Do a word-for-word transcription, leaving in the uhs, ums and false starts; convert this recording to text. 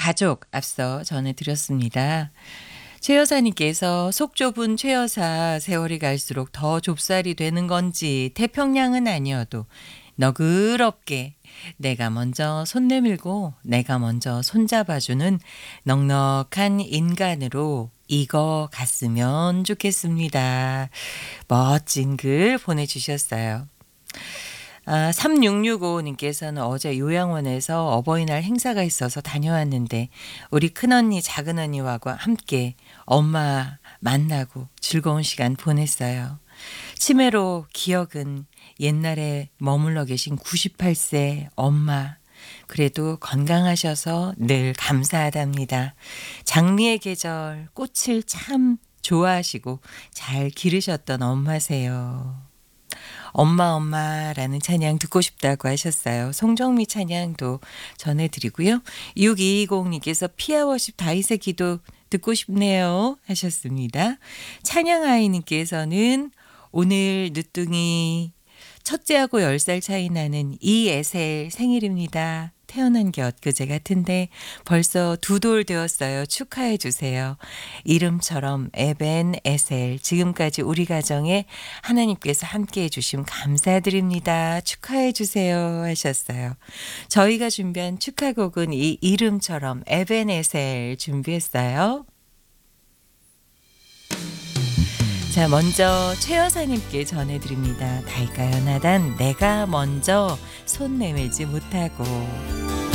가족 앞서 전해드렸습니다. 최 여사님께서 속 좁은 최 여사 세월이 갈수록 더 좁쌀이 되는 건지 태평양은 아니어도 너그럽게 내가 먼저 손 내밀고 내가 먼저 손잡아주는 넉넉한 인간으로 익어갔으면 좋겠습니다. 멋진 글 보내주셨어요. 아, 삼육육오님께서는 어제 요양원에서 어버이날 행사가 있어서 다녀왔는데 우리 큰언니 작은언니와 함께 엄마 만나고 즐거운 시간 보냈어요. 치매로 기억은 옛날에 머물러 계신 구십팔 세 엄마. 그래도 건강하셔서 늘 감사하답니다. 장미의 계절 꽃을 참 좋아하시고 잘 기르셨던 엄마세요. 엄마 엄마라는 찬양 듣고 싶다고 하셨어요. 송정미 찬양도 전해드리고요. 육이이공님께서 피아워십 다윗의 기도 듣고 싶네요 하셨습니다. 찬양아이님께서는 오늘 늦둥이 첫째하고 열 살 차이 나는 이에셀 생일입니다. 태어난 게 엊그제 같은데 벌써 두 돌 되었어요. 축하해 주세요. 이름처럼 에벤 에셀 지금까지 우리 가정에 하나님께서 함께해 주심 감사드립니다. 축하해 주세요 하셨어요. 저희가 준비한 축하곡은 이 이름처럼 에벤 에셀 준비했어요. 자, 먼저 최 여사님께 전해드립니다. 달가연하단 내가 먼저 손 내밀지 못하고.